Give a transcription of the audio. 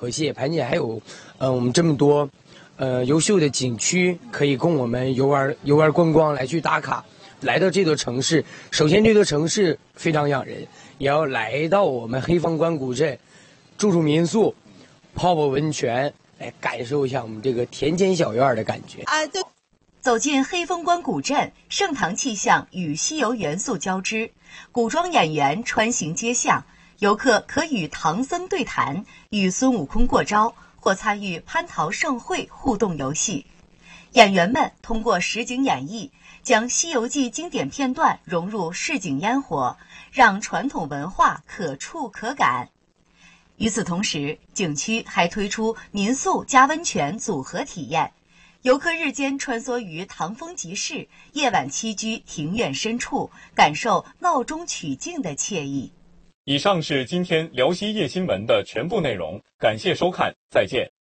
河蟹，盘锦还有我们这么多优秀的景区可以供我们游玩观光来去打卡。来到这座城市，首先这座城市非常养人，也要来到我们黑风关古镇住民宿，泡温泉，来感受一下我们这个田间小院的感觉啊！对。 走进黑风关古镇，盛唐气象与西游元素交织，古装演员穿行街巷，游客可与唐僧对谈，与孙悟空过招，或参与蟠桃盛会互动游戏。演员们通过实景演绎，将《西游记》经典片段融入市井烟火，让传统文化可触可感。与此同时，景区还推出民宿加温泉组合体验。游客日间穿梭于唐风集市，夜晚栖居庭院深处，感受闹中取静的惬意。 以上是今天辽西夜新闻的全部内容，感谢收看，再见。